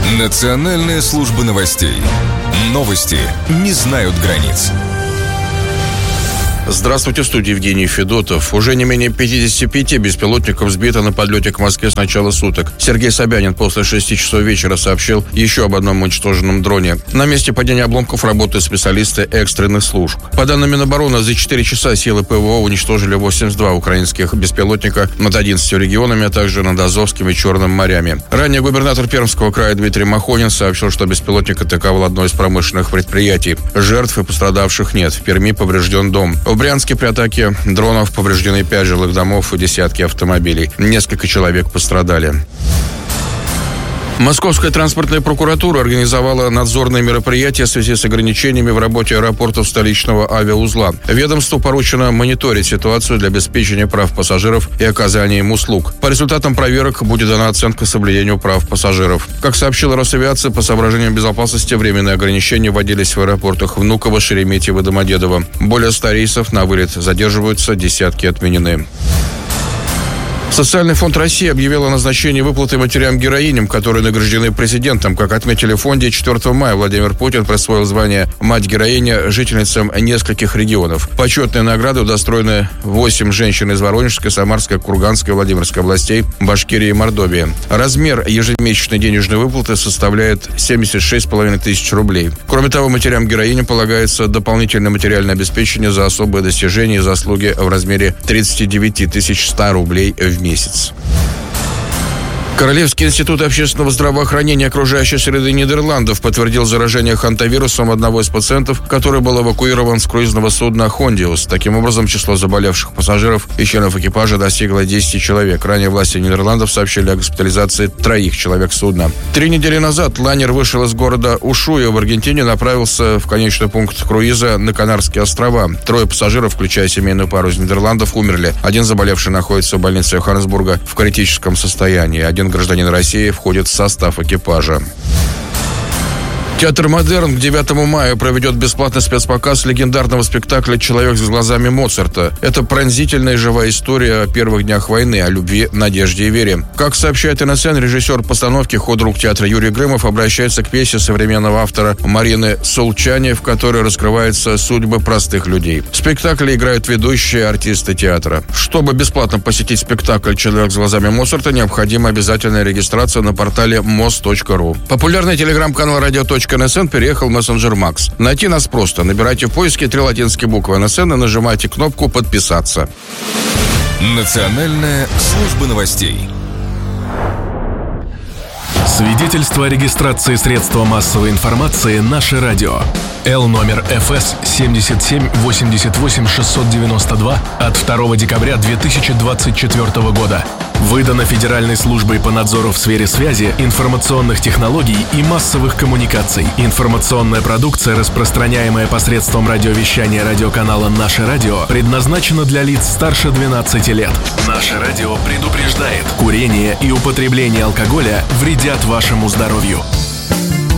Национальная служба новостей. Новости не знают границ. Здравствуйте, в студии Евгений Федотов. Уже не менее 55 беспилотников сбито на подлете к Москве с начала суток. Сергей Собянин после 6 часов вечера сообщил еще об одном уничтоженном дроне. На месте падения обломков работают специалисты экстренных служб. По данным Минобороны, за 4 часа силы ПВО уничтожили 82 украинских беспилотника над 11 регионами, а также над Азовским и Черным морями. Ранее губернатор Пермского края Дмитрий Махонин сообщил, что беспилотник атаковал одно из промышленных предприятий. Жертв и пострадавших нет. В Перми поврежден дом. В Брянске при атаке дронов повреждены 5 жилых домов и десятки автомобилей. Несколько человек пострадали. Московская транспортная прокуратура организовала надзорные мероприятия в связи с ограничениями в работе аэропортов столичного авиаузла. Ведомству поручено мониторить ситуацию для обеспечения прав пассажиров и оказания им услуг. По результатам проверок будет дана оценка соблюдению прав пассажиров. Как сообщила Росавиация, по соображениям безопасности временные ограничения вводились в аэропортах Внуково, Шереметьево, Домодедово. Более 100 рейсов на вылет задерживаются, десятки отменены. Социальный фонд России объявил о назначении выплаты матерям-героиням, которые награждены президентом. Как отметили в фонде, 4 мая Владимир Путин присвоил звание «Мать-героиня» жительницам нескольких регионов. Почетные награды удостоены 8 женщин из Воронежской, Самарской, Курганской, Владимирской областей, Башкирии и Мордовии. Размер ежемесячной денежной выплаты составляет 76,5 тысяч рублей. Кроме того, матерям-героиням полагается дополнительное материальное обеспечение за особые достижения и заслуги в размере 39 100 рублей в месяц. Королевский институт общественного здравоохранения окружающей среды Нидерландов подтвердил заражение хантавирусом одного из пациентов, который был эвакуирован с круизного судна «Хондиус». Таким образом, число заболевших пассажиров и членов экипажа достигло 10 человек. Ранее власти Нидерландов сообщили о госпитализации 3 человек судна. 3 недели назад лайнер вышел из города Ушуя в Аргентине и направился в конечный пункт круиза на Канарские острова. 3 пассажиров, включая семейную пару из Нидерландов, умерли. Один заболевший находится в больнице Йоханнесбурга в критическом состоянии. Один гражданин России входит в состав экипажа. Театр «Модерн» к 9 мая проведет бесплатный спецпоказ легендарного спектакля «Человек с глазами Моцарта». Это пронзительная и живая история о первых днях войны, о любви, надежде и вере. Как сообщает НСН, режиссер постановки, худрук театра Юрий Грымов обращается к пьесе современного автора Марины Солчани, в которой раскрываются судьбы простых людей. В спектакле играют ведущие артисты театра. Чтобы бесплатно посетить спектакль «Человек с глазами Моцарта», необходима обязательная регистрация на портале mos.ru. Популярный телеграм-канал «Радио.НСН» переехал в мессенджер Макс. Найти нас просто. Набирайте в поиске 3 латинские буквы НСН и нажимайте кнопку «Подписаться». Национальная служба новостей. Свидетельство о регистрации средства массовой информации «Наше радио». Л номер ФС 7788692 от 2 декабря 2024 года. Выдано Федеральной службой по надзору в сфере связи, информационных технологий и массовых коммуникаций. Информационная продукция, распространяемая посредством радиовещания радиоканала «Наше радио», предназначена для лиц старше 12 лет. «Наше радио» предупреждает: курение и употребление алкоголя вредят вашему здоровью.